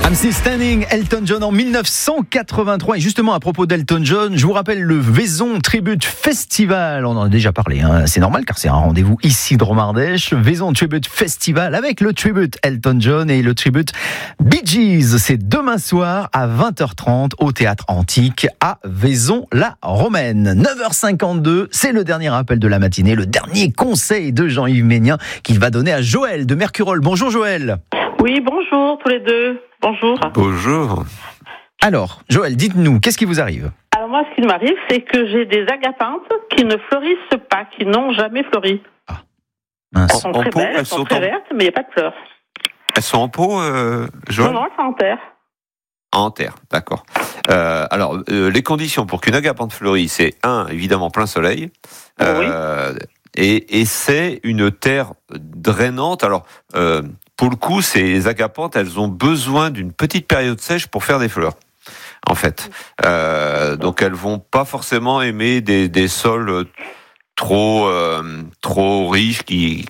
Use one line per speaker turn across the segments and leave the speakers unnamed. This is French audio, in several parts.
I'm Still Standing, Elton John en 1983. Et justement, à propos d'Elton John, je vous rappelle le Vaison Tribute Festival. On en a déjà parlé, hein. C'est normal car c'est un rendez-vous ici de Romardèche. Vaison Tribute Festival avec le tribute Elton John et le tribute Bee Gees. C'est demain soir à 20h30 au Théâtre Antique à Vaison-la-Romaine. 9h52, c'est le dernier appel de la matinée, le dernier conseil de Jean-Yves Ménien qu'il va donner à Joël de Mercurol. Bonjour Joël.
Oui, bonjour tous les deux. Bonjour.
Bonjour.
Alors, Joël, dites-nous, qu'est-ce qui vous arrive ?
Alors moi, ce qui m'arrive, c'est que j'ai des agapanthes qui ne fleurissent pas, qui n'ont jamais fleuri.
Ah.
Elles sont très belles, elles sont très vertes, mais il n'y a pas de fleurs.
Elles sont en pot, Joël ?
Non, elles sont en terre.
En terre, d'accord. Alors, les conditions pour qu'une agapanthe fleurisse, c'est évidemment plein soleil.
Oui.
Et c'est une terre drainante. Alors, pour le coup, ces agapanthes, elles ont besoin d'une petite période sèche pour faire des fleurs, en fait. Donc, elles vont pas forcément aimer des sols trop riches qui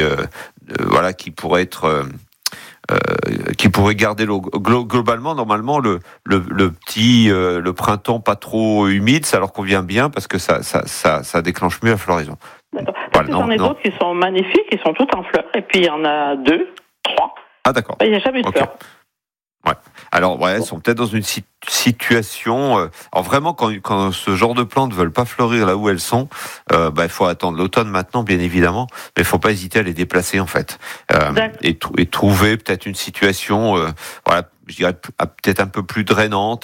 pourraient être qui pourraient garder l'eau. Globalement, normalement, le printemps pas trop humide, ça leur convient bien parce que ça déclenche mieux la floraison.
D'accord. Parce que j'en ai d'autres qui sont magnifiques, qui sont toutes en fleurs, et puis il y en a 2, 3.
Ah d'accord.
Il n'y a jamais eu de fleurs.
Ouais. Alors elles sont peut-être dans une situation. Alors vraiment, quand ce genre de plantes veulent pas fleurir là où elles sont, il faut attendre l'automne maintenant, bien évidemment, mais il faut pas hésiter à les déplacer en fait, et trouver peut-être une situation, je dirais peut-être un peu plus drainante.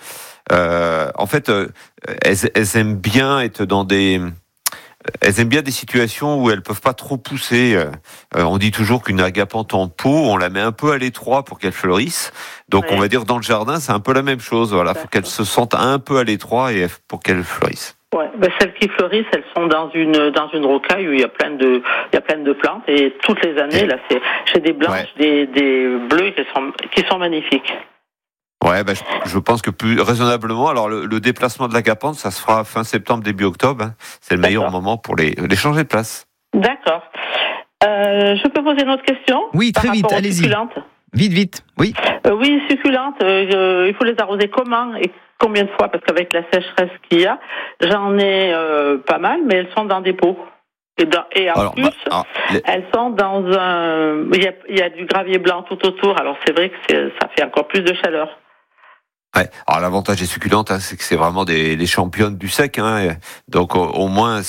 En fait, elles aiment bien être dans elles aiment bien des situations où elles peuvent pas trop pousser. On dit toujours qu'une agapanthe en pot, on la met un peu à l'étroit pour qu'elle fleurisse. Donc on va dire dans le jardin, c'est un peu la même chose. Voilà, faut qu'elles se sentent un peu à l'étroit pour qu'elles fleurissent. Ouais,
celles qui fleurissent, elles sont dans une rocaille où il y a plein de plantes, et toutes les années là, j'ai des blanches, des bleues qui sont magnifiques.
Ouais, je pense que plus raisonnablement. Alors le déplacement de l'agapanthe, ça se fera fin septembre, début octobre. Hein. C'est le meilleur moment pour les changer de place.
D'accord. Je peux poser une autre question ?
Oui, très vite, allez-y. Vite, oui.
Oui, succulentes. Il faut les arroser comment et combien de fois ? Parce qu'avec la sécheresse qu'il y a, j'en ai pas mal, mais elles sont dans des pots. Et en plus, elles sont dans un... Il y a du gravier blanc tout autour, alors c'est vrai que ça fait encore plus de chaleur.
Ouais. Alors l'avantage des succulentes, c'est que c'est vraiment les championnes du sec, hein. Donc au moins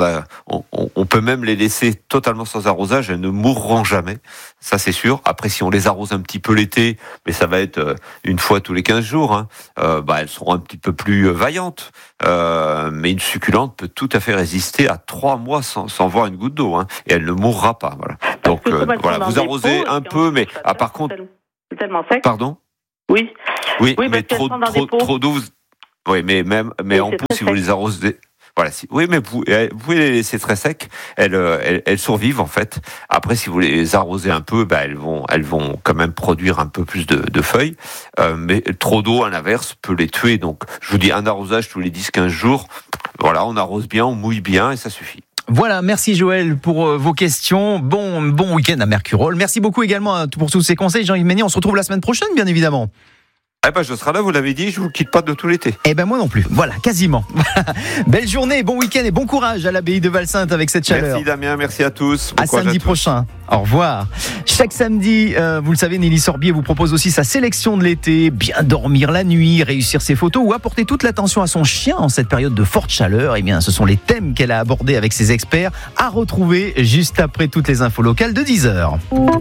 on peut même les laisser totalement sans arrosage, elles ne mourront jamais, ça c'est sûr. Après si on les arrose un petit peu l'été, mais ça va être une fois tous les 15 jours, hein, elles seront un petit peu plus vaillantes. Mais une succulente peut tout à fait résister à 3 mois sans voir une goutte d'eau, hein, et elle ne mourra pas. Voilà. Donc vous arrosez un peu, mais par contre,
c'est tellement sec.
Pardon. Oui, mais trop d'eau. Oui, mais en pot, si vous les arrosez, oui, mais vous pouvez les laisser très secs. Elles survivent en fait. Après, si vous les arrosez un peu, elles vont quand même produire un peu plus de feuilles. Mais trop d'eau, à l'inverse, peut les tuer. Donc, je vous dis un arrosage tous les 10-15 jours. Voilà, on arrose bien, on mouille bien et ça suffit.
Voilà, merci Joël pour vos questions. Bon week-end à Mercurol. Merci beaucoup également pour tous ces conseils, Jean-Yves Ménien. On se retrouve la semaine prochaine, bien évidemment.
Je serai là, vous l'avez dit, je vous quitte pas de tout l'été.
Moi non plus, voilà, quasiment. Belle journée, bon week-end et bon courage à l'abbaye de Valsainte avec cette chaleur.
Merci Damien, merci à tous.
À samedi prochain, au revoir. Chaque samedi, vous le savez, Nelly Sorbier vous propose aussi sa sélection de l'été. Bien dormir la nuit, réussir ses photos ou apporter toute l'attention à son chien en cette période de forte chaleur. Ce sont les thèmes qu'elle a abordés avec ses experts à retrouver juste après toutes les infos locales de 10h.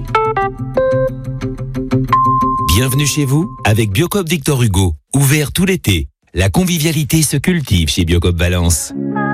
Bienvenue chez vous avec Biocoop Victor Hugo. Ouvert tout l'été. La convivialité se cultive chez Biocoop Valence.